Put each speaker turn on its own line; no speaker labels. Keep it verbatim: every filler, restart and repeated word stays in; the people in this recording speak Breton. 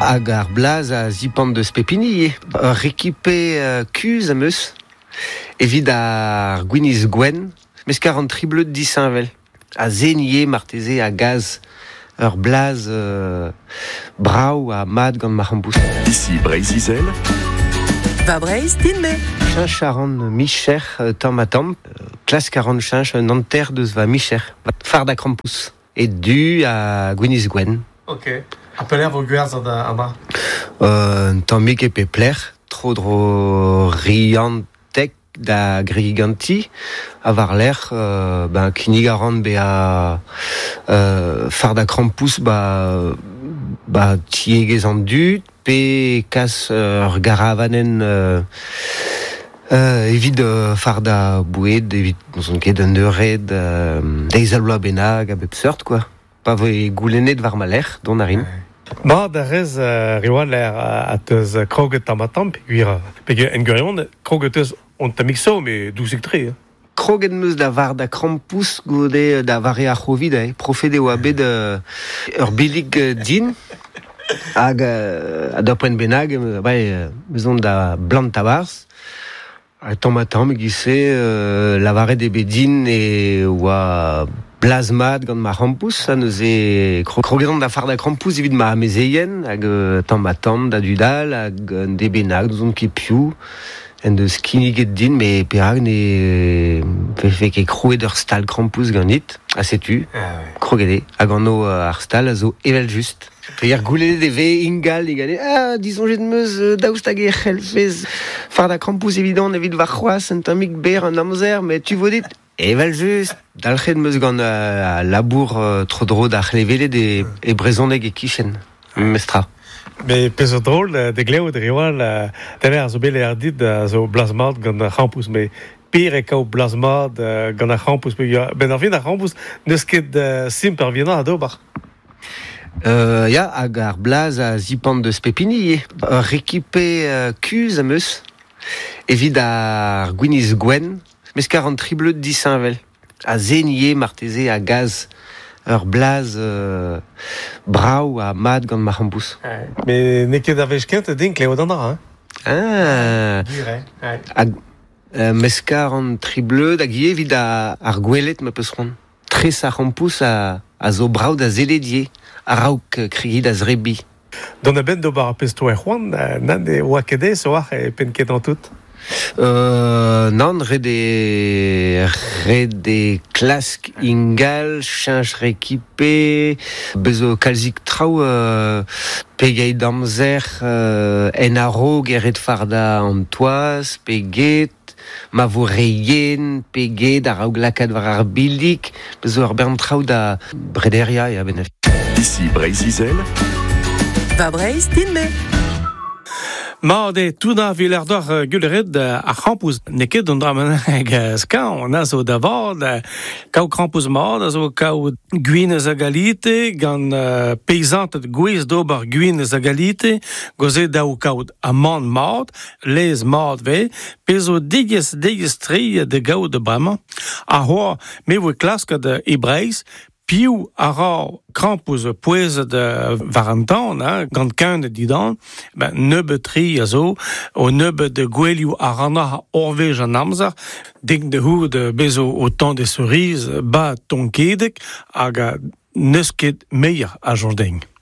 hag ar blaz a zipant deus pepini. Ur rekipe uh, kuz am eus, evit ar gwiniz gwen, mes kar an tribleud disinvel. A zenie marteze a gaz ur blaz uh, brav a mad gant ma c'hampous.
Ici Breizizel.
Va Breiz, din me.
Chinch a ran micher uh, tamm a tamm, uh, klas karan chinch un anter deus va micher, far da krampous. Et du a gwiniz gwen.
Ok. Appeler vos gwerzh an ama.
Euh, tammig e pe pler, tro dro riantek da griganti, a var l'air, euh, ben, kinig a ran be a euh, far da krampous, ba, ba tiegez an dud, pe kas ur uh, garavanen euh, euh, evit uh, far da boued, evit n'on ket un eured euh, deiz alloa benag a bep seurt, quoi. Pa voe goulennet var ma l'air, don a rin.
Ma da rez uh, riwan l'air a teus uh, kroget tam a tam, pe gwir, pe gwir en gwirion, kroget eus on tamik so, me dousik tre. Eh?
Kroget meus da var da krampous gode da vare ar c'hovid, eh? Profede oa bet uh, ur bilig uh, din, hag uh, a da poen benag, uh, uh, meus on da blant tabarz, a tamm a tamm gise uh, lavaret e bet din e oa blazmat gant ma krampous, ha neuze kroget da far da krampous evit ma amezeien, hag uh, tamm a tamm da dudal, hag uh, de benag, n'ouzon ket piou, en deus kiniget din, me perak ne fe ket kroet ur stal krampous ganit, a setu, ah, ouais. Krogede, hag an o uh, ar stal a zo evel just. Pe ar goulet de ve ingal e gane, ah, disonjet meus uh, daoust hag e c'helfez far da krampous evident evit var c'hoaz un tammig ber an amzer, me tu vodit evel just. Dalc'het meus gant uh, labour uh, tro dro da c'hlevelet e, e brezhoneg e kichen, mestra.
Me pezo drôle de gleo de riwal, tener a zo bet er dit a zo blazmat gant a c'hampous, me pire e kao blazmat gant a c'hampous, ben ar vin a c'hampous neus ket uh, simp ar viennañ a d'ober.
Euh, ya, hag ar blaz a zipant deus pepini. Ur rekipe uh, kuz am eus, evit ar gwiniz gwen, mes kar an tribleud disinvel. A zenie marteze a gaz ur blaz euh, brav a mad gant ma c'hampous.
Me ne ket a vez kent din kleo d'an ar, hein?
Ah, hag uh, mes kar an tribleud hag ie evit a, ar gwelet ma peus ron. Tres a c'hampous a, a zo brav da zeledie. A raouk krigit a zrebi.
Don a ben d'ober a pesto e c'hoant, nan de oa kede so ar e pen ket an tout?
Euh, nan, re de, re de klask ingal, chinch rekipe, bezo kalzik trao, euh, pegeit d'amzer, euh, en aro geret farda an toaz, peget, ma vo reien, peget, a raouk lakad var ar bildik, bezo ar bern trao da brederia e a benef.
Ici Breizizel.
Va Breiz, din me.
Ma de tout na viler d'or uh, gullered uh, a c'hampous ne ket an drameneg uh, skan, on a zo da vod, uh, kao krampous mad, a zo kao gwinez a galite, gant uh, peizant et gwez d'ober gwinez a galite, goze daou kao a man mad, lez mad ve, pe zo digez digez tri de gao de bremañ, a hoa me vo klask de e Breiz, piou a ra krampous pouez de varantan, hein, gant kant didan, ben neube tri a zo, o neube de gwelioù a rana orvej an amzer, ding de hour de bezo o temps de cerises, ba tonkedek, hag a neus ket meier a jordeng.